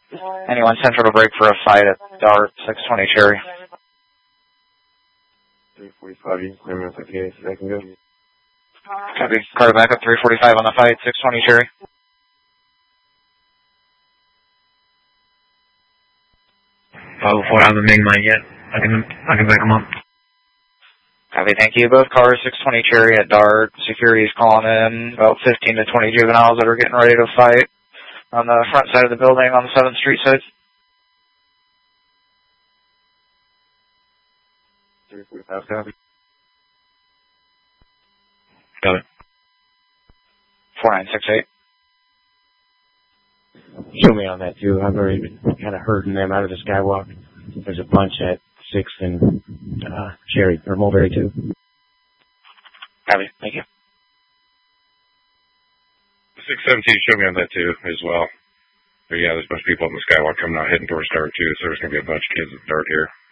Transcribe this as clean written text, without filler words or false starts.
Anyone central to break for a fight at Dart, 620 Cherry. 345, you can clear me up like the I can go. Copy. Carter back up 345 on the fight, 620 Cherry. Before I haven't made mine yet. I can back them up. Copy, thank you. Both cars, 620 Cherry at Dart. Security's calling in about 15 to 20 juveniles that are getting ready to fight on the front side of the building on the 7th Street side. 345, copy. Got it. 4968. Show me on that, too. I've already been kind of herding them out of the skywalk. There's a bunch at 6th and Cherry, or Mulberry, too. Copy, thank you. 617, show me on that, too, as well. But yeah, there's a bunch of people on the skywalk coming out, heading towards Dart, too, so there's going to be a bunch of kids at Dart here.